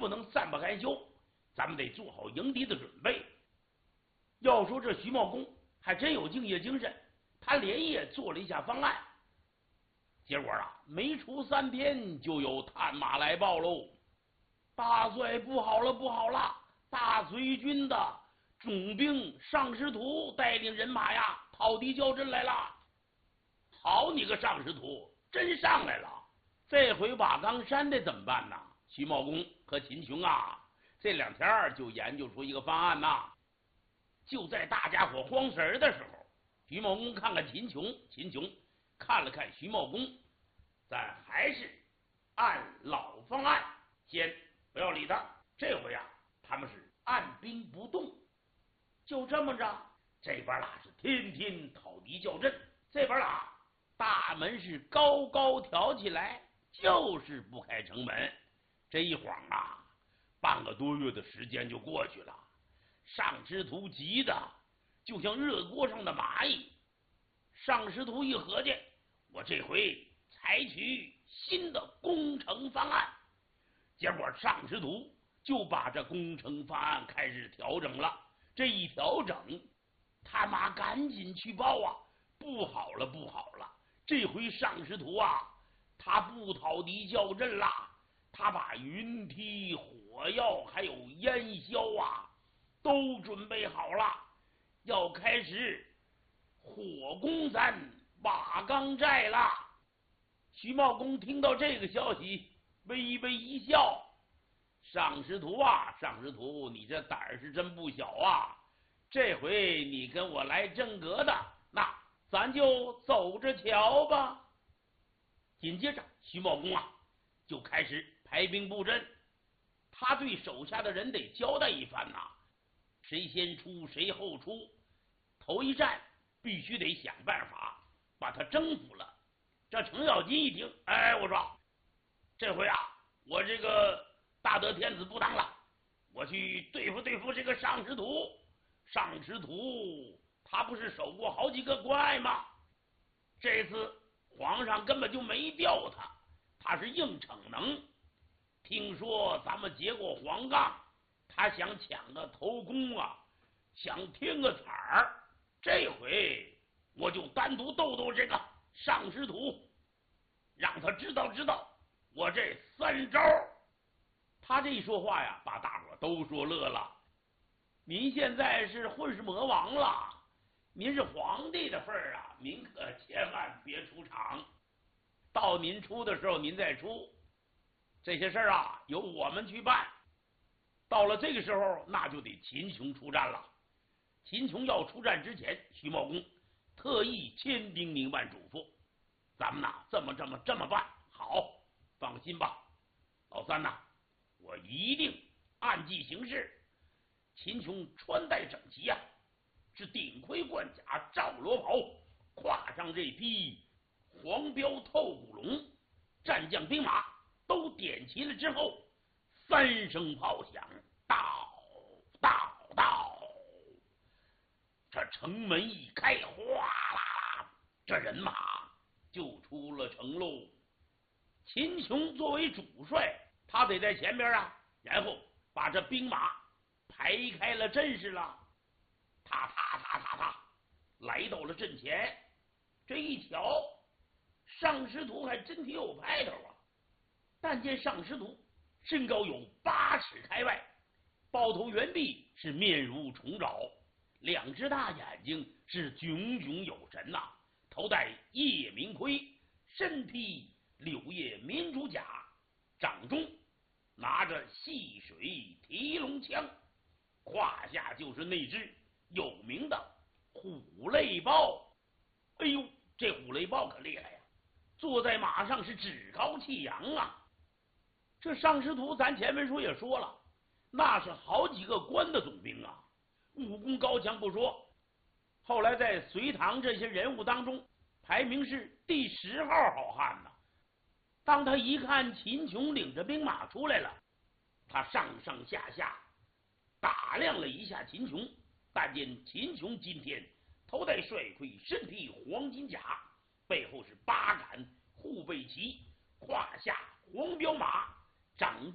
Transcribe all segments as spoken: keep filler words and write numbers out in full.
不能散不开休，咱们得做好迎敌的准备。要说这徐茂公还真有敬业精神，他连夜做了一下方案。结果啊，没出三天就有探马来报喽。大帅，不好了，不好了！大隋军的总兵尚师徒带领人马呀，讨敌交阵来了。好你个尚师徒，真上来了！这回瓦岗山的怎么办呢？徐茂公和秦琼啊，这两天就研究出一个方案呐。就在大家伙慌神的时候，徐茂公看看秦琼，秦琼看了看徐茂公，咱还是按老方案，先不要理他。这回啊，他们是按兵不动，就这么着，这边啦是天天讨敌较阵，这边啦大门是高高挑起来，就是不开城门。这一晃啊，半个多月的时间就过去了。尚师徒急的就像热锅上的蚂蚁。尚师徒一合计，我这回采取新的攻城方案。结果尚师徒就把这攻城方案开始调整了。这一调整，他妈赶紧去报啊！不好了，不好了！这回尚师徒啊，他不讨敌较阵啦，他把云梯、火药还有烟硝啊，都准备好了，要开始火攻咱瓦岗寨了。徐茂公听到这个消息，微微一笑：“尚师徒啊，尚师徒，你这胆儿是真不小啊！这回你跟我来正格的，那咱就走着瞧吧。”紧接着，徐茂公啊就开始排兵布阵，他对手下的人得交代一番呐、啊，谁先出，谁后出，头一战必须得想办法把他征服了。这程咬金一听，哎，我说这回啊，我这个大德天子不当了，我去对付对付这个尚师徒。尚师徒他不是守过好几个关隘吗？这次皇上根本就没调他，他是硬逞能。听说咱们结过黄杠，他想抢个头功啊，想添个彩儿。这回我就单独斗斗这个尚师徒，让他知道知道我这三招。他这一说话呀，把大伙都说乐了。您现在是混世魔王了，您是皇帝的份儿啊，您可千万别出场。到您出的时候您再出，这些事儿啊由我们去办。到了这个时候，那就得秦琼出战了。秦琼要出战之前，徐茂公特意千叮咛万嘱咐，咱们呐这么这么这么办。好，放心吧，老三呐，我一定按计行事。秦琼穿戴整齐呀、啊，是顶盔贯甲、罩罗袍，跨上这匹黄标透骨龙，战将兵马都点齐了之后，三声炮响，到到到，这城门一开，哗啦，这人马就出了城喽。秦琼作为主帅，他得在前边啊，然后把这兵马排开了阵势了，踏踏踏踏踏，来到了阵前。这一瞧，尚师徒还真挺有派头啊！但见尚师徒身高有八尺开外，豹头圆臂，是面如重爪，两只大眼睛是炯炯有神呐、啊，头戴夜明盔，身披柳叶明珠甲，掌中拿着细水提龙枪，胯下就是那只有名的虎类豹。哎呦，这虎类豹可厉害呀、啊！坐在马上是趾高气扬啊！这尚师徒咱前面说也说了，那是好几个关的总兵啊，武功高强不说，后来在隋唐这些人物当中排名是第十号好汉呢。当他一看秦琼领着兵马出来了，他上上下下打量了一下秦琼，但见秦琼今天头戴帅盔，身披黄金甲，背后是八杆护背旗，胯下黄骠马，掌中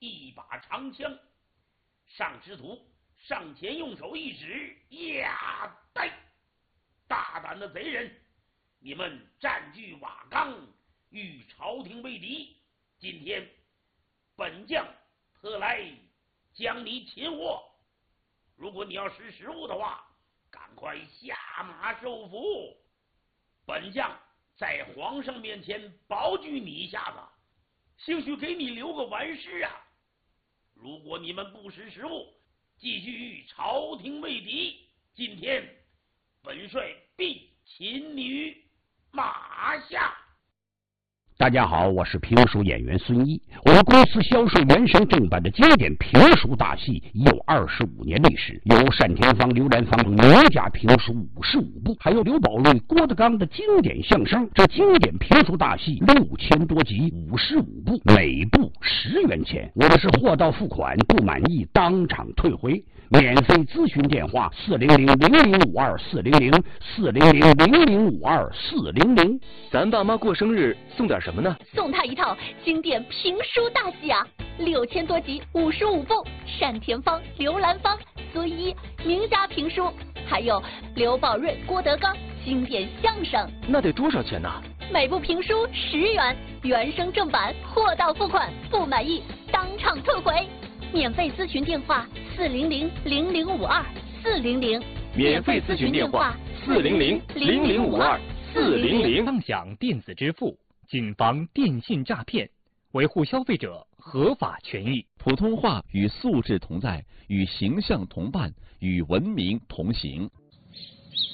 一把长枪，上师徒上前用手一指，呀，呆！大胆的贼人，你们占据瓦岗，与朝廷为敌，今天本将特来将你擒获。如果你要识时务的话，赶快下马受俘。本将在皇上面前保举你一下子，兴许给你留个完事啊。如果你们不识时务，继续与朝廷为敌，今天本帅必擒你于马下。 大家好，我是评书演员孙一。我们公司销售原声正版的经典评书大戏已有二十五年历史，有单田芳、刘兰芳等名家评书五十五部，还有刘宝瑞、郭德纲的经典相声。这经典评书大戏六千多集，五十五部，每部十元钱。我们是货到付款，不满意当场退回。免费咨询电话：四零零零零五二四零零四零零零零五二四零零。 咱爸妈过生日送点什么呢？ 送他一套经典评书大戏啊，六千多集，五十五部，单田芳、刘兰芳、孙一名家评书，还有刘宝瑞、郭德纲经典相声。 那得多少钱呢？ 每部评书十元，原声正版，货到付款，不满意当场退回。免费咨询电话：四零零零零五二四零零。 免费咨询电话：四零零零零五二四零零。 畅享电子支付，谨防电信诈骗，维护消费者合法权益。 普通话与素质同在，与形象同伴，与文明同行。